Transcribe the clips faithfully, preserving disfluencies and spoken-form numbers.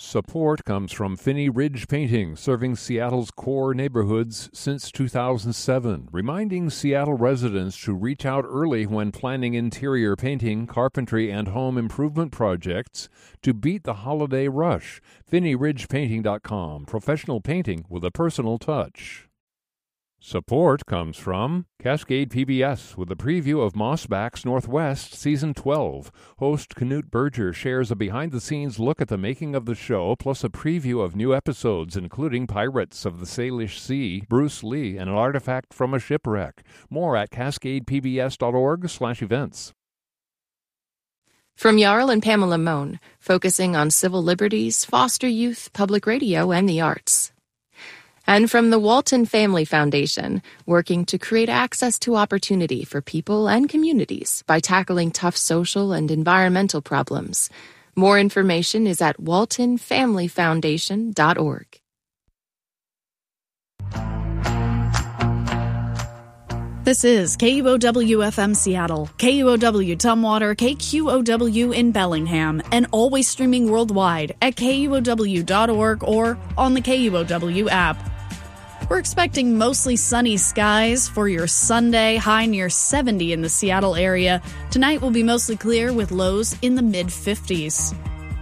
Support comes from Finney Ridge Painting, serving Seattle's core neighborhoods since two thousand seven, reminding Seattle residents to reach out early when planning interior painting, carpentry, and home improvement projects to beat the holiday rush. Finney Ridge Painting dot com, professional painting with a personal touch. Support comes from Cascade P B S with a preview of Mossbacks Northwest Season twelve. Host Knute Berger shares a behind-the-scenes look at the making of the show, plus a preview of new episodes, including Pirates of the Salish Sea, Bruce Lee, and an artifact from a shipwreck. More at cascade p b s dot org slash events. From Jarl and Pamela Mohn, focusing on civil liberties, foster youth, public radio, and the arts. And from the Walton Family Foundation, working to create access to opportunity for people and communities by tackling tough social and environmental problems. More information is at walton family foundation dot org. This is K U O W F M Seattle, K U O W Tumwater, K Q O W in Bellingham, and always streaming worldwide at K U O W dot org or on the K U O W app. We're expecting mostly sunny skies for your Sunday, high near seventy in the Seattle area. Tonight will be mostly clear with lows in the mid fifties.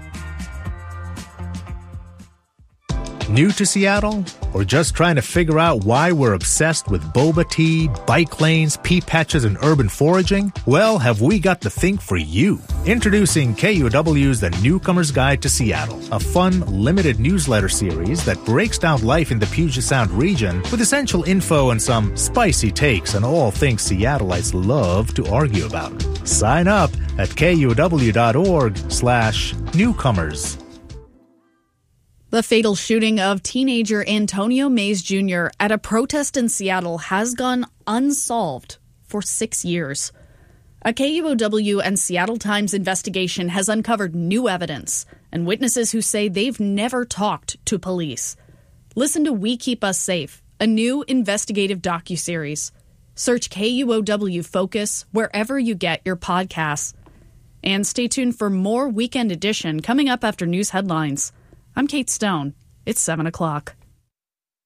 New to Seattle? Or just trying to figure out why we're obsessed with boba tea, bike lanes, pea patches, and urban foraging? Well, have we got the thing for you? Introducing K U O W's The Newcomer's Guide to Seattle, a fun, limited newsletter series that breaks down life in the Puget Sound region with essential info and some spicy takes on all things Seattleites love to argue about. Sign up at K U O W dot org slash newcomers. The fatal shooting of teenager Antonio Mays Junior at a protest in Seattle has gone unsolved for six years. A K U O W and Seattle Times investigation has uncovered new evidence and witnesses who say they've never talked to police. Listen to We Keep Us Safe, a new investigative docuseries. Search K U O W Focus wherever you get your podcasts. And stay tuned for more Weekend Edition coming up after news headlines. I'm Kate Stone. It's seven o'clock.